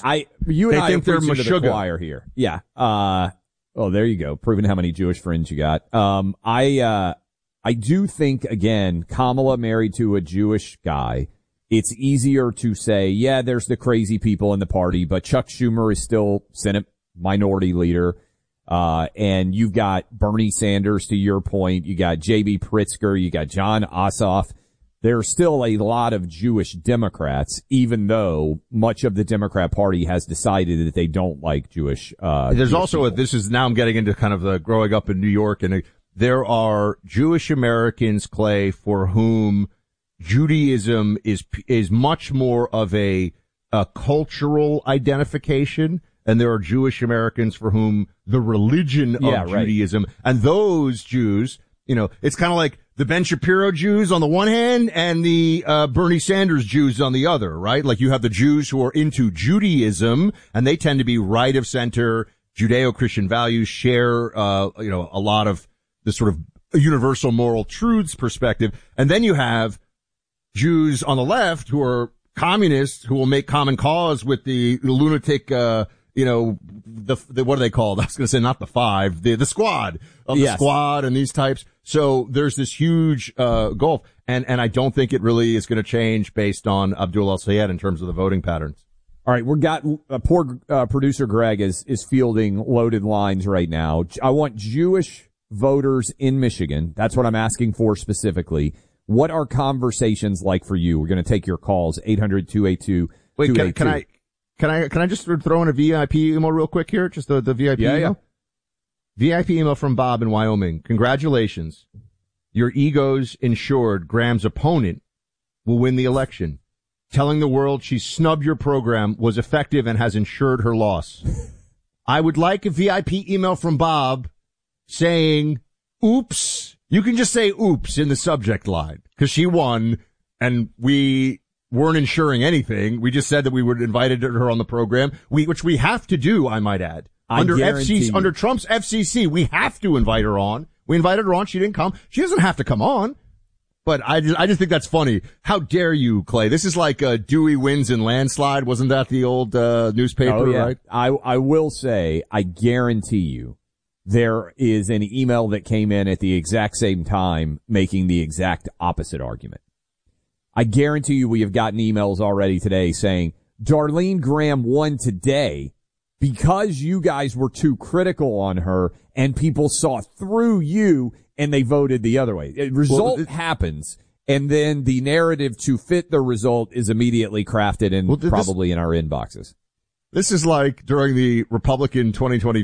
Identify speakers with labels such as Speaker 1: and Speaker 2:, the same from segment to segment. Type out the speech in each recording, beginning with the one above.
Speaker 1: You and I
Speaker 2: think they're
Speaker 1: preaching to the
Speaker 2: Meshuggah.
Speaker 1: choir here. Yeah. There you go. Proving how many Jewish friends you got. I do think, again, Kamala married to a Jewish guy. It's easier to say, yeah, there's the crazy people in the party, but Chuck Schumer is still Senate minority leader. And you've got Bernie Sanders, to your point. You got J.B. Pritzker. You got John Ossoff. There's still a lot of Jewish Democrats, even though much of the Democrat Party has decided that they don't like Jewish.
Speaker 2: There's
Speaker 1: Jewish
Speaker 2: also
Speaker 1: people.
Speaker 2: now I'm getting into kind of the growing up in New York, and there are Jewish Americans, Clay, for whom Judaism is much more of a cultural identification, and there are Jewish Americans for whom the religion of Judaism, and those Jews, it's kind of like the Ben Shapiro Jews on the one hand and the Bernie Sanders Jews on the other, right? Like you have the Jews who are into Judaism, and they tend to be right of center, Judeo-Christian values, share a lot of the sort of universal moral truths perspective. And then you have Jews on the left who are communists who will make common cause with the lunatic, the what are they called? I was going to say not the five, the squad of the squad and these types. So there's this huge, gulf. And I don't think it really is going to change based on Abdul El-Sayed in terms of the voting patterns.
Speaker 1: All right. Poor producer Greg is fielding loaded lines right now. I want Jewish voters in Michigan. That's what I'm asking for specifically. What are conversations like for you? We're going to take your calls, 800-282-282.
Speaker 2: Wait, can I just throw in a VIP email real quick here? Just the VIP email? VIP email from Bob in Wyoming. Congratulations. Your ego's insured. Graham's opponent will win the election. Telling the world she snubbed your program was effective and has insured her loss. I would like a VIP email from Bob saying, oops. You can just say oops in the subject line because she won and we weren't insuring anything. We just said that we would invited her on the program, which we have to do, I might add. Under Trump's FCC, we have to invite her on. We invited her on. She didn't come. She doesn't have to come on. But I just think that's funny. How dare you, Clay? This is like Dewey wins in landslide. Wasn't that the old newspaper, right?
Speaker 1: I will say, I guarantee you, there is an email that came in at the exact same time making the exact opposite argument. I guarantee you we have gotten emails already today saying, Darlene Graham won today because you guys were too critical on her and people saw through you and they voted the other way. The result happens, and then the narrative to fit the result is immediately crafted and probably in our inboxes.
Speaker 2: This is like during the Republican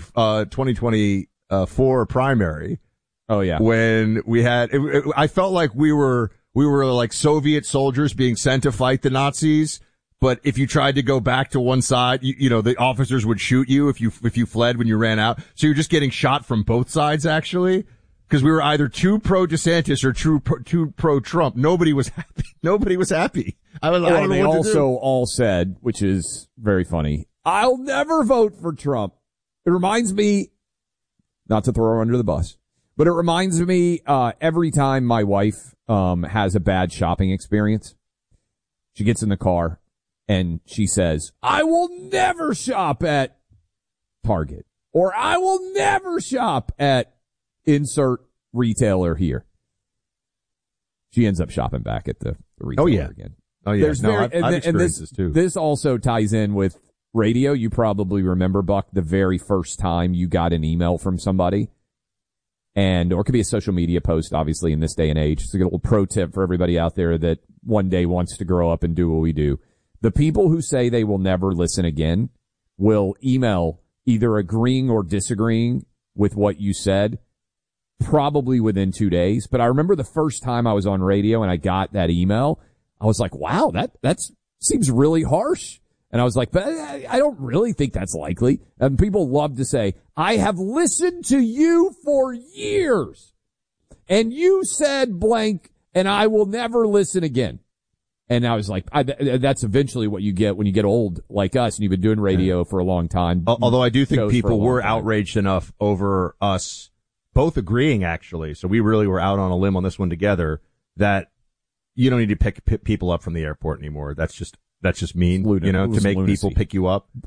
Speaker 2: 2024 primary.
Speaker 1: Oh yeah.
Speaker 2: When we had, I felt like we were like Soviet soldiers being sent to fight the Nazis. But if you tried to go back to one side, the officers would shoot you if you fled when you ran out. So you're just getting shot from both sides, actually. Because we were either too pro DeSantis or too pro Trump. Nobody was happy. I don't know what
Speaker 1: they
Speaker 2: to
Speaker 1: also
Speaker 2: do.
Speaker 1: all said, which is very funny, I'll never vote for Trump. It reminds me, not to throw her under the bus, but it reminds me, every time my wife, has a bad shopping experience, she gets in the car and she says, I will never shop at Target, or I will never shop at insert retailer here. She ends up shopping back at the retailer again.
Speaker 2: Oh yeah. I've experienced this too.
Speaker 1: This also ties in with radio. You probably remember, Buck, the very first time you got an email from somebody, or it could be a social media post, obviously, in this day and age. It's a little pro tip for everybody out there that one day wants to grow up and do what we do. The people who say they will never listen again will email either agreeing or disagreeing with what you said, probably within 2 days. But I remember the first time I was on radio and I got that email, I was like, wow, that seems really harsh. And I was like, but I don't really think that's likely. And people love to say, I have listened to you for years and you said blank and I will never listen again. And I was like, that's eventually what you get when you get old like us and you've been doing radio for a long time.
Speaker 2: Although I do think people were outraged enough over us both agreeing, actually. So we really were out on a limb on this one together, that you don't need to pick people up from the airport anymore. That's just mean, to make people pick you up.